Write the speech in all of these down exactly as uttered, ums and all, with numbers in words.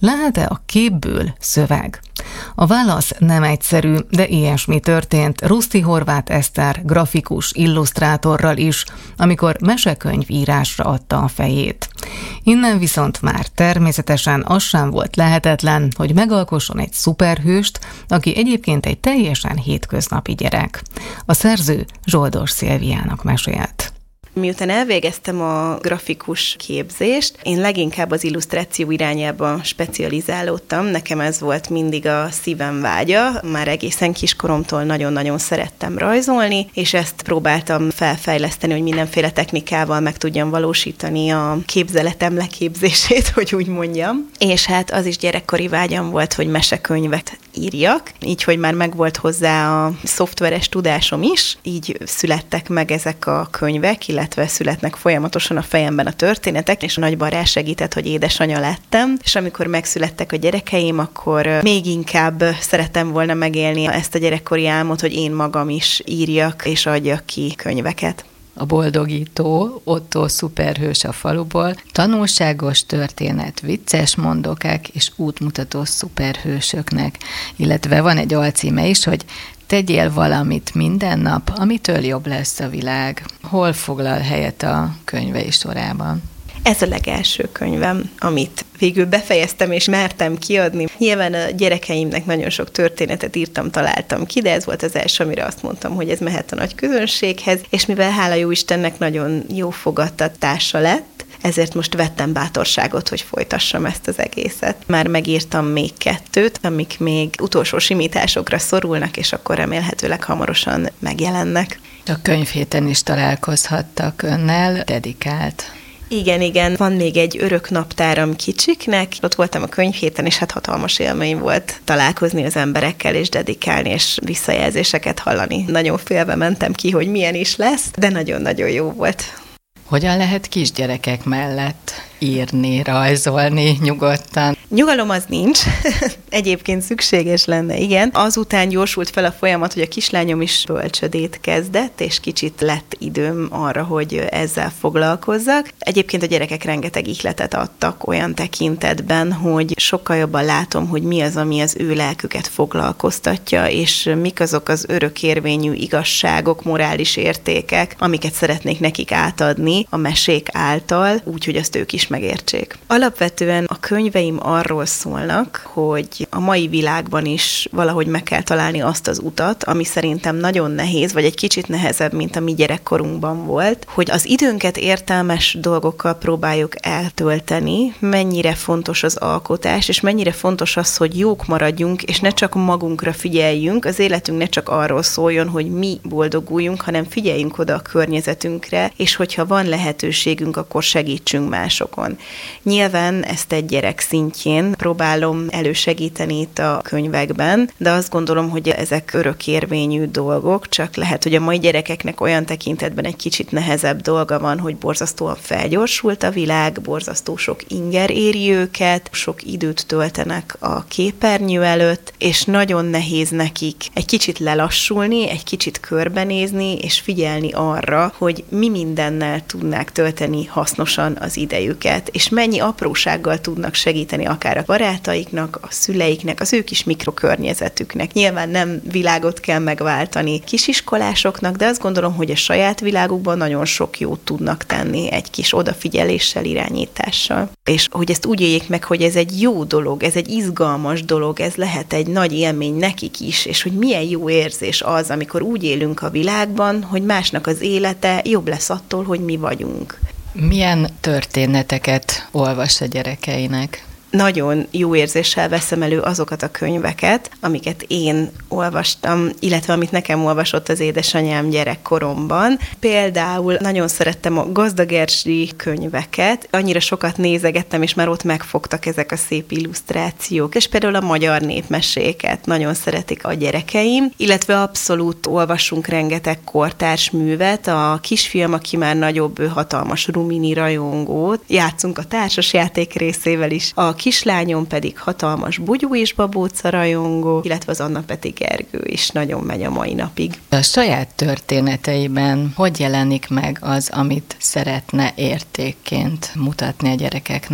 Lehet-e a képből szöveg? A válasz nem egyszerű, de ilyesmi történt Ruszti Horváth Eszter grafikus illusztrátorral is, amikor mesekönyv írásra adta a fejét. Innen viszont már természetesen az sem volt lehetetlen, hogy megalkosson egy szuperhőst, aki egyébként egy teljesen hétköznapi gyerek. A szerző Zsoldos Szilviának mesélt. Miután elvégeztem a grafikus képzést, én leginkább az illusztráció irányába specializálódtam. Nekem ez volt mindig a szívem vágya. Már egészen kiskoromtól nagyon-nagyon szerettem rajzolni, és ezt próbáltam felfejleszteni, hogy mindenféle technikával meg tudjam valósítani a képzeletem leképzését, hogy úgy mondjam. És hát az is gyerekkori vágyam volt, hogy mesekönyvet írjak, így, hogy már megvolt hozzá a szoftveres tudásom is, így születtek meg ezek a könyvek, illetve születnek folyamatosan a fejemben a történetek, és a nagyban rásegített, hogy édesanya lettem, és amikor megszülettek a gyerekeim, akkor még inkább szerettem volna megélni ezt a gyerekkori álmot, hogy én magam is írjak és adjak ki könyveket. A boldogító Ottó szuperhős a faluból, tanulságos történet, vicces mondokák és útmutató szuperhősöknek, illetve van egy alcíme is, hogy tegyél valamit minden nap, amitől jobb lesz a világ. Hol foglal helyet a könyvei sorában? Ez a legelső könyvem, amit végül befejeztem és mertem kiadni. Nyilván a gyerekeimnek nagyon sok történetet írtam, találtam ki, de ez volt az első, amire azt mondtam, hogy ez mehet a nagy közönséghez, és mivel hála jó Istennek nagyon jó fogadtatása lett, ezért most vettem bátorságot, hogy folytassam ezt az egészet. Már megírtam még kettőt, amik még utolsó simításokra szorulnak, és akkor remélhetőleg hamarosan megjelennek. A könyvhéten is találkozhattak önnel, dedikált. Igen, igen. Van még egy örök naptáram kicsiknek. Ott voltam a könyvhéten, és hát hatalmas élmény volt találkozni az emberekkel, és dedikálni, és visszajelzéseket hallani. Nagyon félve mentem ki, hogy milyen is lesz, de nagyon-nagyon jó volt. Hogyan lehet kisgyerekek mellett írni, rajzolni nyugodtan? Nyugalom az nincs. Egyébként szükséges lenne, igen. Azután gyorsult fel a folyamat, hogy a kislányom is bölcsödét kezdett, és kicsit lett időm arra, hogy ezzel foglalkozzak. Egyébként a gyerekek rengeteg ihletet adtak olyan tekintetben, hogy sokkal jobban látom, hogy mi az, ami az ő lelküket foglalkoztatja, és mik azok az örökérvényű igazságok, morális értékek, amiket szeretnék nekik átadni a mesék által, úgyhogy azt ők is megértsék. Alapvetően a könyveim arról szólnak, hogy a mai világban is valahogy meg kell találni azt az utat, ami szerintem nagyon nehéz, vagy egy kicsit nehezebb, mint a mi gyerekkorunkban volt, hogy az időnket értelmes dolgokkal próbáljuk eltölteni, mennyire fontos az alkotás, és mennyire fontos az, hogy jók maradjunk, és ne csak magunkra figyeljünk, az életünk ne csak arról szóljon, hogy mi boldoguljunk, hanem figyeljünk oda a környezetünkre, és hogyha van lehetőségünk, akkor segítsünk másokon. Nyilván ezt egy gyerek szintjén próbálom elősegíteni itt a könyvekben, de azt gondolom, hogy ezek örökérvényű dolgok, csak lehet, hogy a mai gyerekeknek olyan tekintetben egy kicsit nehezebb dolga van, hogy borzasztóan felgyorsult a világ, borzasztó sok inger éri őket, sok időt töltenek a képernyő előtt, és nagyon nehéz nekik egy kicsit lelassulni, egy kicsit körbenézni, és figyelni arra, hogy mi mindennel tudnák tölteni hasznosan az idejüket, és mennyi aprósággal tudnak segíteni akár a barátaiknak, a szüleiknek, az ők is mikrokörnyezetüknek. Nyilván nem világot kell megváltani kisiskolásoknak, de azt gondolom, hogy a saját világukban nagyon sok jót tudnak tenni egy kis odafigyeléssel, irányítással. És hogy ezt úgy éljék meg, hogy ez egy jó dolog, ez egy izgalmas dolog, ez lehet egy nagy élmény nekik is, és hogy milyen jó érzés az, amikor úgy élünk a világban, hogy másnak az élete jobb lesz attól, hogy mi vagyunk. Milyen történeteket olvas a gyerekeinek? Nagyon jó érzéssel veszem elő azokat a könyveket, amiket én olvastam, illetve amit nekem olvasott az édesanyám gyerekkoromban. Például nagyon szerettem a Gazdag Erzsi könyveket, annyira sokat nézegettem, és már ott megfogtak ezek a szép illusztrációk, és például a magyar népmeséket nagyon szeretik a gyerekeim, illetve abszolút olvasunk rengeteg kortárs művet. A kisfiam, aki már nagyobb, ő hatalmas Rumini rajongó, játszunk a társasjáték részével is. A kislányom pedig hatalmas Bugyú és Babóca rajongó, illetve az Anna Peti Gergő is nagyon megy a mai napig. A saját történeteiben hogy jelenik meg az, amit szeretne értékként mutatni a gyerekeknek?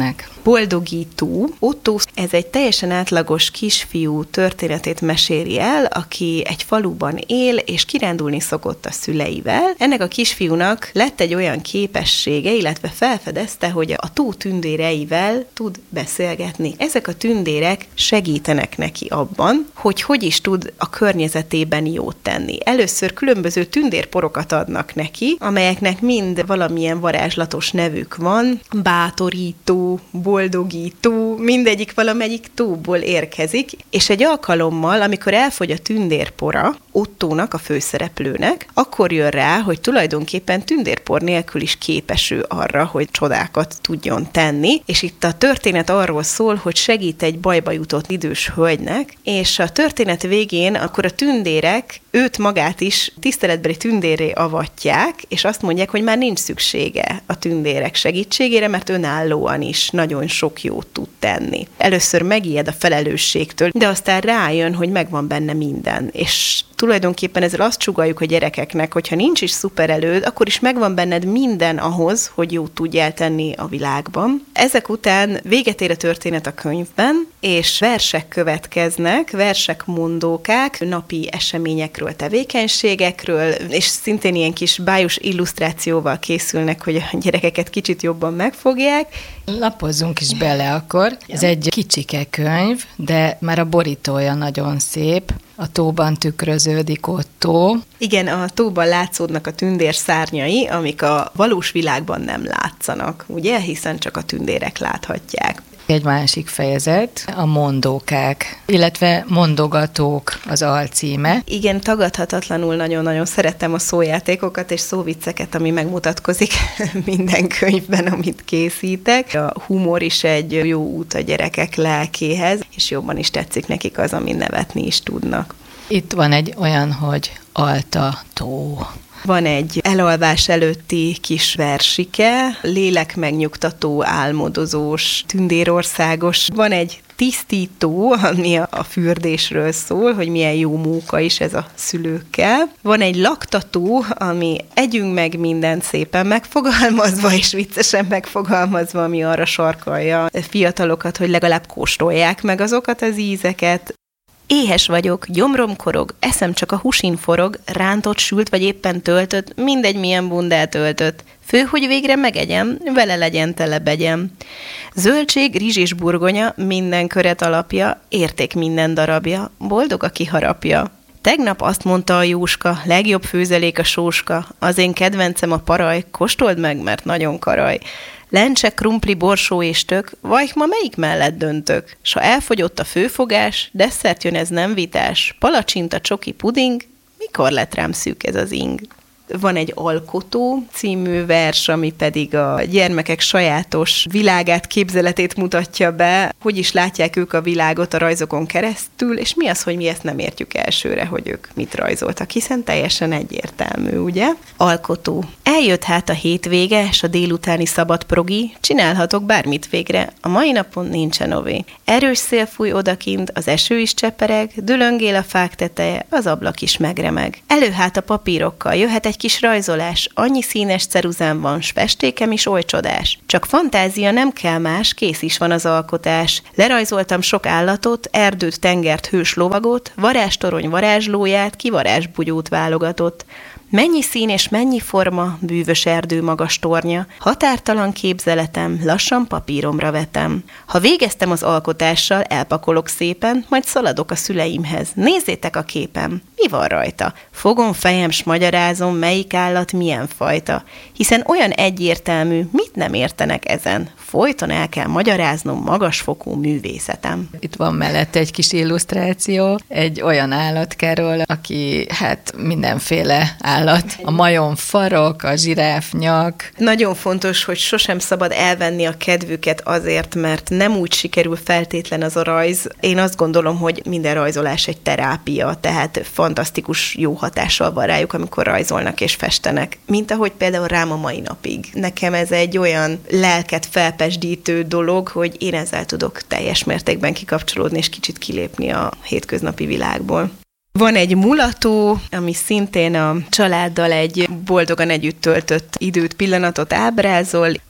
Boldogító. Otto, ez egy teljesen átlagos kisfiú történetét meséli el, aki egy faluban él, és kirándulni szokott a szüleivel. Ennek a kisfiúnak lett egy olyan képessége, illetve felfedezte, hogy a tó tündéreivel tud beszélgetni. Ezek a tündérek segítenek neki abban, hogy hogy is tud a környezetében jót tenni. Először különböző tündérporokat adnak neki, amelyeknek mind valamilyen varázslatos nevük van. Bátorító, boldogító, mindegyik valamelyik tóból érkezik, és egy alkalommal, amikor elfogy a tündérpora Ottónak, a főszereplőnek, akkor jön rá, hogy tulajdonképpen tündérpor nélkül is képes ő arra, hogy csodákat tudjon tenni, és itt a történet arról szól, hogy segít egy bajba jutott idős hölgynek, és a történet végén akkor a tündérek őt magát is tiszteletbeli tündérré avatják, és azt mondják, hogy már nincs szüksége a tündérek segítségére, mert önállóan is nagyon sok jót tud tenni. Először megijed a felelősségtől, de aztán rájön, hogy megvan benne minden, és tulajdonképpen ezzel azt sugalljuk a gyerekeknek, hogyha nincs is szupererőd, akkor is megvan benned minden ahhoz, hogy jót tudjál tenni a világban. Ezek után véget ér a történet a könyvben, és versek következnek, versek mondókák, napi eseményekről, tevékenységekről, és szintén ilyen kis bájos illusztrációval készülnek, hogy a gyerekeket kicsit jobban megfogják. Lapozzunk is bele akkor. Ez egy kicsike könyv, de már a borítója nagyon szép. A tóban tükröződik Otto. Igen, a tóban látszódnak a tündér szárnyai, amik a valós világban nem látszanak, ugye? Hiszen csak a tündérek láthatják. Egy másik fejezet, a mondókák, illetve mondogatók az alcíme. Igen, tagadhatatlanul nagyon-nagyon szerettem a szójátékokat és szóvicceket, ami megmutatkozik minden könyvben, amit készítek. A humor is egy jó út a gyerekek lelkéhez, és jobban is tetszik nekik az, amin nevetni is tudnak. Itt van egy olyan, hogy Alta tó. Van egy elalvás előtti kis versike, lélek megnyugtató, álmodozós, tündérországos. Van egy tisztító, ami a fürdésről szól, hogy milyen jó móka is ez a szülőkkel. Van egy laktató, ami együnk meg mindent szépen megfogalmazva, és viccesen megfogalmazva, ami arra sarkalja a fiatalokat, hogy legalább kóstolják meg azokat az ízeket. Éhes vagyok, gyomrom korog, eszem csak a húsin forog, rántott, sült vagy éppen töltött, mindegy milyen bundát öltött. Fő, hogy végre megegyem, vele legyen tele begyem. Zöldség, rizs és burgonya, minden köret alapja, érték minden darabja, boldog, aki harapja. Tegnap azt mondta a Jóska, legjobb főzelék a sóska, az én kedvencem a paraj, kóstold meg, mert nagyon karaj. Lencse, krumpli, borsó és tök, vaj, ma melyik mellett döntök? S ha elfogyott a főfogás, desszert jön, ez nem vitás, palacsinta, csoki, puding, mikor lett rám szűk ez az ing? Van egy Alkotó című vers, ami pedig a gyermekek sajátos világát, képzeletét mutatja be, hogy is látják ők a világot a rajzokon keresztül, és mi az, hogy mi ezt nem értjük elsőre, hogy ők mit rajzoltak, hiszen teljesen egyértelmű, ugye? Alkotó. Eljött hát a hétvége, s a délutáni szabad progi, csinálhatok bármit végre, a mai napon nincsen ové. Erős szél fúj odakint, az eső is csepereg, dülöngél a fák teteje, az ablak is megremeg. Elő hát a papírokkal, jöhet egy kis rajzolás, annyi színes ceruzám van, s festékem is oly csodás. Csak fantázia, nem kell más, kész is van az alkotás. Lerajzoltam sok állatot, erdőt, tengert, hős lovagot, varázstorony varázslóját, kivarázsbugyót válogatott. Mennyi szín és mennyi forma, bűvös erdő magas tornya, határtalan képzeletem, lassan papíromra vetem. Ha végeztem az alkotással, elpakolok szépen, majd szaladok a szüleimhez. Nézzétek a képem, mi van rajta? Fogom fejem, s magyarázom, melyik állat milyen fajta. Hiszen olyan egyértelmű, mit nem értenek ezen. Folyton el kell magyaráznom magasfokú művészetem. Itt van mellette egy kis illusztráció, egy olyan állatkáról, aki hát mindenféle állat. A majom farok, a zsiráf nyak. Nagyon fontos, hogy sosem szabad elvenni a kedvüket azért, mert nem úgy sikerül feltétlen az a rajz. Én azt gondolom, hogy minden rajzolás egy terápia, tehát fantasztikus jó hatással van rájuk, amikor rajzolnak és festenek. Mint ahogy például rám a mai napig. Nekem ez egy olyan lelket felpesdítő dolog, hogy én ezzel tudok teljes mértékben kikapcsolódni és kicsit kilépni a hétköznapi világból. Van egy mulató, ami szintén a családdal egy boldogan együtt töltött időt, pillanatot ábrázol.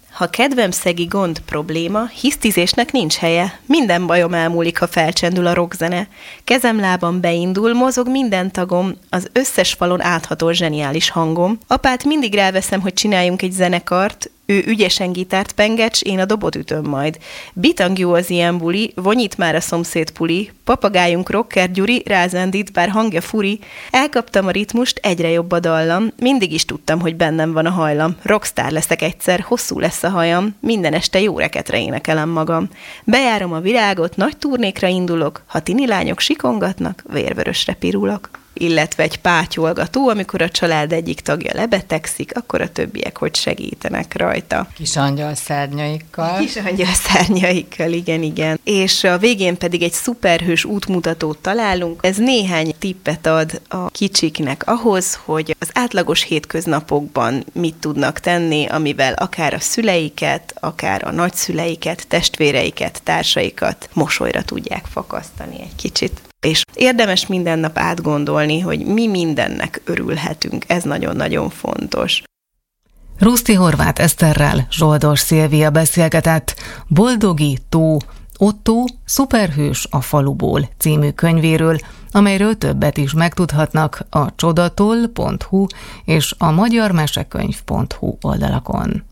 Ha kedvemszegi gond probléma, hisztizésnek nincs helye. Minden bajom elmúlik, ha felcsendül a rockzene. Kezem-lábam beindul, mozog minden tagom, az összes falon áthatol zseniális hangom. Apát mindig ráveszem, hogy csináljunk egy zenekart, ő ügyesen gitárt pengecs, én a dobot ütöm majd. Bitang jó az ilyen buli, vonyít már a szomszéd puli, papagájunk rocker Gyuri, rázendít, bár hangja furi. Elkaptam a ritmust, egyre jobb a dallam, mindig is tudtam, hogy bennem van a hajlam. Rockstar leszek egyszer, hosszú lesz a hajam, minden este jó reketre énekelem magam. Bejárom a virágot, nagy turnékra indulok, ha tini lányok sikongatnak, vérvörösre pirulok. Illetve egy pátyolgató, amikor a család egyik tagja lebetegszik, akkor a többiek hogy segítenek rajta. Kis angyal szárnyaikkal. Kis angyal szárnyaikkal, igen, igen. És a végén pedig egy szuperhős útmutatót találunk. Ez néhány tippet ad a kicsiknek ahhoz, hogy az átlagos hétköznapokban mit tudnak tenni, amivel akár a szüleiket, akár a nagyszüleiket, testvéreiket, társaikat mosolyra tudják fakasztani egy kicsit. És érdemes minden nap átgondolni, hogy mi mindennek örülhetünk. Ez nagyon-nagyon fontos. Ruszti Horváth Eszterrel Zsoldos Szilvia beszélgetett Boldogi tó, Otto, szuperhős a faluból című könyvéről, amelyről többet is megtudhatnak a csodatol pont hu és a magyarmesekönyv pont hu oldalakon.